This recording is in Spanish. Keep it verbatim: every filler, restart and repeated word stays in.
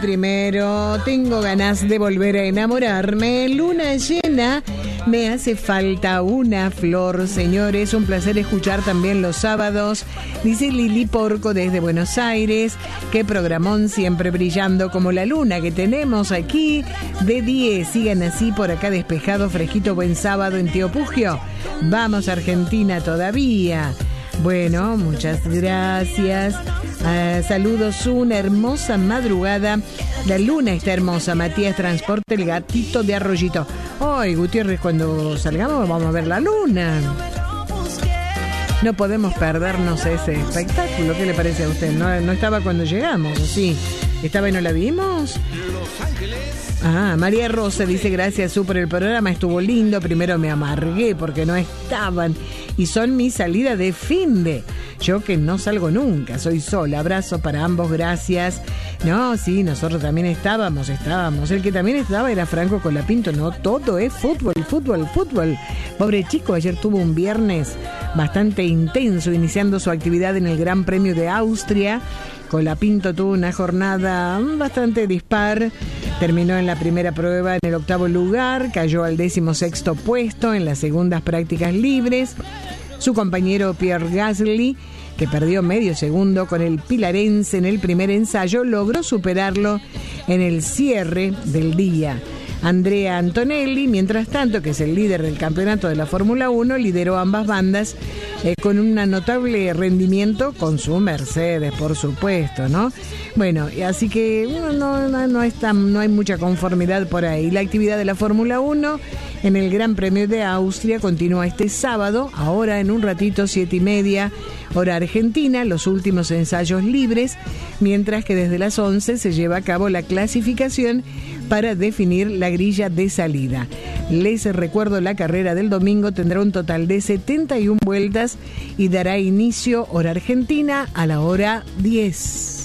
primero, tengo ganas de volver a enamorarme. Luna llena, me hace falta una flor, señores. Un placer escuchar también los sábados. Dice Lili Porco desde Buenos Aires. Qué programón, siempre brillando como la luna que tenemos aquí. De diez, sigan así por acá despejado, fresquito, buen sábado en Tío Pugio. Vamos Argentina todavía. Bueno, muchas gracias. Uh, saludos, una hermosa madrugada. La luna está hermosa. Matías Transporte, el gatito de Arroyito. Hoy, Gutiérrez, cuando salgamos vamos a ver la luna. No podemos perdernos ese espectáculo. ¿Qué le parece a usted? ¿No, no estaba cuando llegamos? ¿Sí? ¿Estaba y no la vimos? Ah, María Rosa dice: gracias, Su, por el programa, estuvo lindo. Primero me amargué porque no estaban y son mi salida de finde. Yo que no salgo nunca, soy sola. Abrazo para ambos, gracias. No, sí, nosotros también estábamos, estábamos. El que también estaba era Franco Colapinto. No, todo es fútbol, fútbol, fútbol. Pobre chico, ayer tuvo un viernes bastante intenso, iniciando su actividad en el Gran Premio de Austria. Colapinto tuvo una jornada bastante dispar. Terminó en la primera prueba en el octavo lugar, cayó al décimo sexto puesto en las segundas prácticas libres. Su compañero Pierre Gasly, que perdió medio segundo con el pilarense en el primer ensayo, logró superarlo en el cierre del día. Andrea Antonelli, mientras tanto, que es el líder del campeonato de la Fórmula uno, lideró ambas bandas eh, con un notable rendimiento con su Mercedes, por supuesto, ¿no? Bueno, así que no, no, no, está, no hay mucha conformidad por ahí. La actividad de la Fórmula uno en el Gran Premio de Austria continúa este sábado, ahora en un ratito, siete y media, hora argentina, los últimos ensayos libres, mientras que desde las once se lleva a cabo la clasificación para definir la grilla de salida. Les recuerdo, la carrera del domingo tendrá un total de setenta y una vueltas y dará inicio hora argentina a la hora diez.